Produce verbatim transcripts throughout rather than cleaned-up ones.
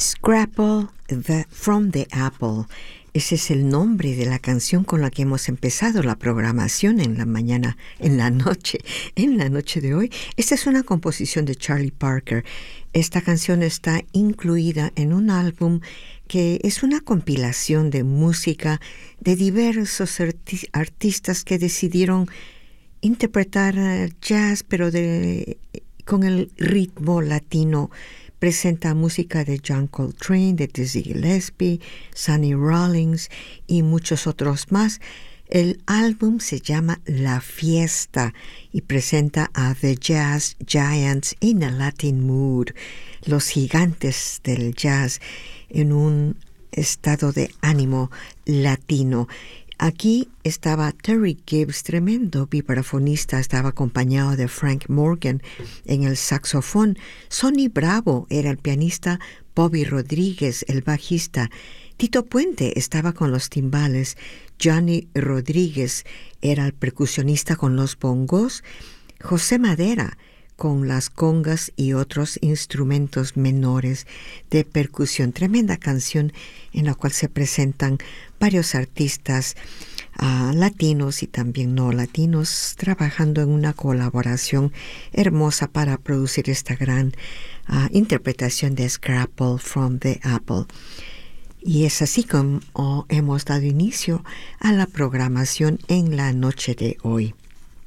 Scrapple the, from the Apple. Ese es el nombre de la canción con la que hemos empezado la programación en la mañana, en la noche, en la noche de hoy. Esta es una composición de Charlie Parker. Esta canción está incluida en un álbum que es una compilación de música de diversos arti- artistas que decidieron interpretar jazz, pero de, con el ritmo latino. Presenta música de John Coltrane, de Dizzy Gillespie, Sonny Rollins y muchos otros más. El álbum se llama La Fiesta y presenta a The Jazz Giants in a Latin Mood, los gigantes del jazz en un estado de ánimo latino. Aquí estaba Terry Gibbs, tremendo vibrafonista, estaba acompañado de Frank Morgan en el saxofón. Sonny Bravo era el pianista, Bobby Rodríguez el bajista. Tito Puente estaba con los timbales, Johnny Rodríguez era el percusionista con los bongos, José Madera con las congas y otros instrumentos menores de percusión. Tremenda canción en la cual se presentan varios artistas uh, latinos y también no latinos trabajando en una colaboración hermosa para producir esta gran uh, interpretación de Scrapple from the Apple. Y es así como oh, hemos dado inicio a la programación en la noche de hoy.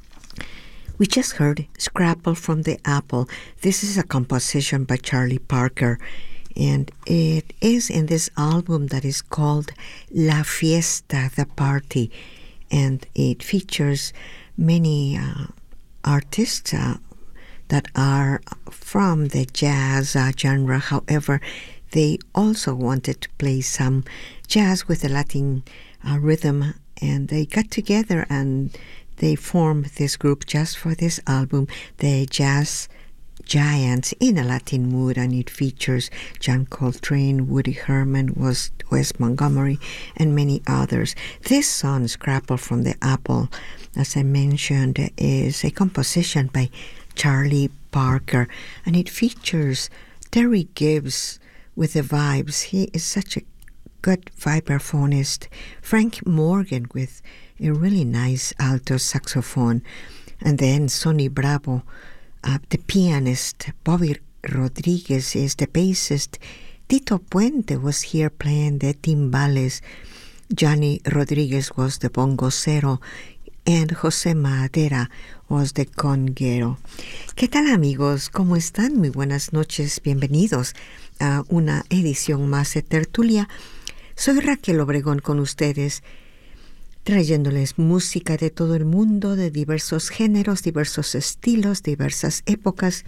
We just heard Scrapple from the Apple. This is a composition by Charlie Parker, and it is in this album that is called La Fiesta, the Party, and it features many uh, artists uh, that are from the jazz uh, genre. However, they also wanted to play some jazz with a Latin uh, rhythm, and they got together and they formed this group just for this album, the Jazz Giants in a Latin Mood, and it features John Coltrane, Woody Herman, Wes, Wes Montgomery, and many others. This song, Scrapple from the Apple, as I mentioned, is a composition by Charlie Parker, and it features Terry Gibbs with the vibes. He is such a good vibraphonist. Frank Morgan with a really nice alto saxophone, and then Sonny Bravo, uh, the pianist. Bobby Rodriguez is the bassist. Tito Puente was here playing the timbales. Johnny Rodriguez was the bongocero, and José Madera was the conguero. ¿Qué tal, amigos? ¿Cómo están? Muy buenas noches. Bienvenidos a una edición más de Tertulia. Soy Raquel Obregón con ustedes, trayéndoles música de todo el mundo, de diversos géneros, diversos estilos, diversas épocas,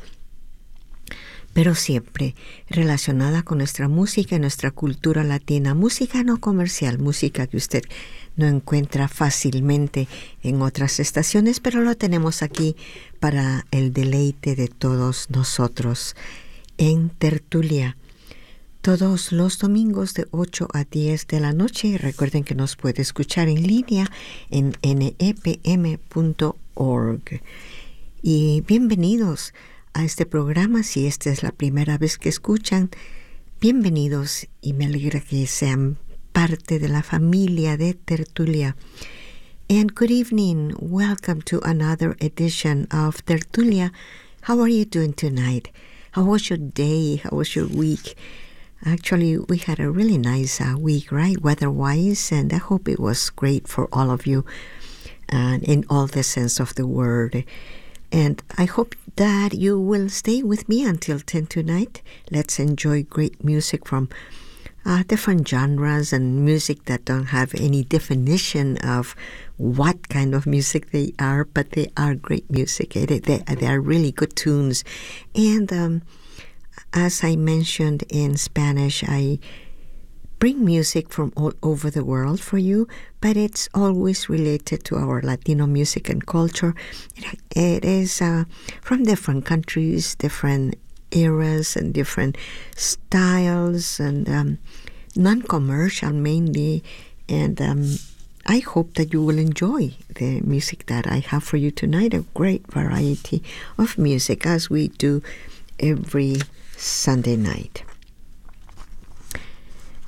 pero siempre relacionada con nuestra música y nuestra cultura latina. Música no comercial, música que usted no encuentra fácilmente en otras estaciones, pero lo tenemos aquí para el deleite de todos nosotros en Tertulia. Todos los domingos de ocho a diez de la noche. Recuerden que nos puede escuchar en línea en n e p m punto org. Y bienvenidos a este programa. Si esta es la primera vez que escuchan, bienvenidos y me alegra que sean parte de la familia de Tertulia. And good evening. Welcome to another edition of Tertulia. How are you doing tonight? How was your day? How was your week? Actually, we had a really nice uh, week, right, weather-wise, and I hope it was great for all of you uh, in all the sense of the word. And I hope that you will stay with me until ten tonight. Let's enjoy great music from uh, different genres and music that don't have any definition of what kind of music they are, but they are great music. They, they, they are really good tunes. And um as I mentioned in Spanish, I bring music from all over the world for you, but it's always related to our Latino music and culture. It, it is uh, from different countries, different eras, and different styles, and um, non-commercial mainly. And um, I hope that you will enjoy the music that I have for you tonight, a great variety of music, as we do every Sunday night.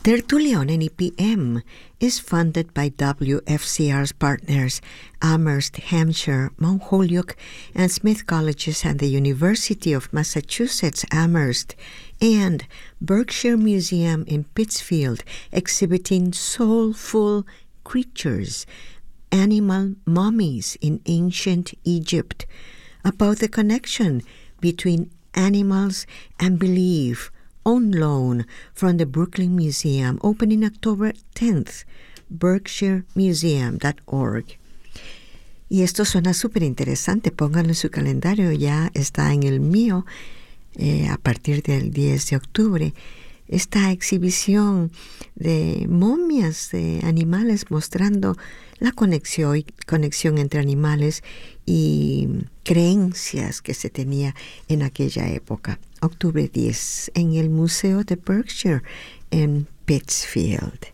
Tertulion en E P M is funded by W F C R's partners, Amherst, Hampshire, Mount Holyoke, and Smith Colleges and the University of Massachusetts Amherst, and Berkshire Museum in Pittsfield, exhibiting soulful creatures, animal mummies in ancient Egypt, about the connection between animals and belief, on loan from the Brooklyn Museum, opening October tenth, berkshire museum dot org. Y esto suena súper interesante, pónganlo en su calendario, ya está en el mío eh, a partir del diez de octubre. Esta exhibición de momias de animales mostrando la conexión, conexión entre animales y creencias que se tenía en aquella época. Octubre diez, en el Museo de Berkshire en Pittsfield.